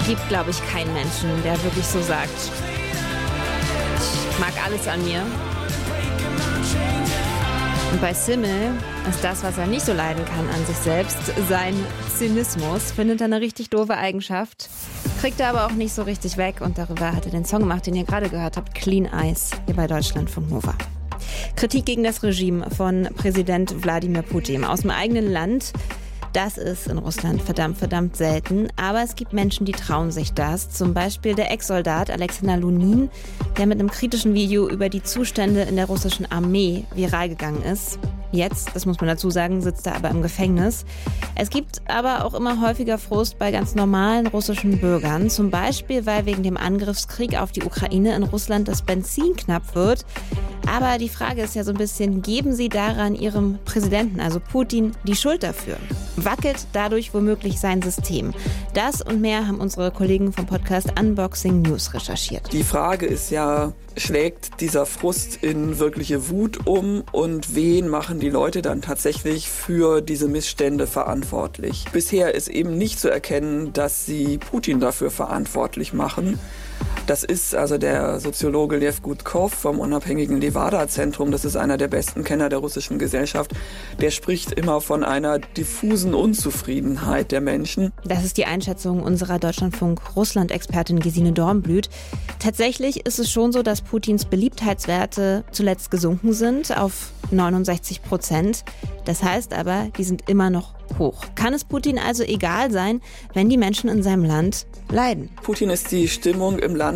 Gibt, glaube ich, keinen Menschen, der wirklich so sagt, ich mag alles an mir. Und bei Simmel ist das, was er nicht so leiden kann an sich selbst, sein Zynismus. Findet er eine richtig doofe Eigenschaft. Kriegt er aber auch nicht so richtig weg. Und darüber hat er den Song gemacht, den ihr gerade gehört habt, Clean Eyes, hier bei Deutschlandfunk Nova. Kritik gegen das Regime von Präsident Wladimir Putin aus dem eigenen Land. Das ist in Russland verdammt selten. Aber es gibt Menschen, die trauen sich das. Zum Beispiel der Ex-Soldat Alexander Lunin, der mit einem kritischen Video über die Zustände in der russischen Armee viral gegangen ist. Jetzt, das muss man dazu sagen, sitzt er aber im Gefängnis. Es gibt aber auch immer häufiger Frust bei ganz normalen russischen Bürgern. Zum Beispiel, weil wegen dem Angriffskrieg auf die Ukraine in Russland das Benzin knapp wird. Aber die Frage ist ja so ein bisschen, geben Sie daran Ihrem Präsidenten, also Putin, die Schuld dafür? Wackelt dadurch womöglich sein System? Das und mehr haben unsere Kollegen vom Podcast Unboxing News recherchiert. Die Frage ist ja, schlägt dieser Frust in wirkliche Wut um und wen machen die Leute dann tatsächlich für diese Missstände verantwortlich? Bisher ist eben nicht zu erkennen, dass sie Putin dafür verantwortlich machen. Das ist also der Soziologe Lev Gutkov vom unabhängigen Levada-Zentrum. Das ist einer der besten Kenner der russischen Gesellschaft. Der spricht immer von einer diffusen Unzufriedenheit der Menschen. Das ist die Einschätzung unserer Deutschlandfunk-Russland-Expertin Gesine Dornblüt. Tatsächlich ist es schon so, dass Putins Beliebtheitswerte zuletzt gesunken sind auf 69%. Das heißt aber, die sind immer noch hoch. Kann es Putin also egal sein, wenn die Menschen in seinem Land leiden? Putin ist die Stimmung im Land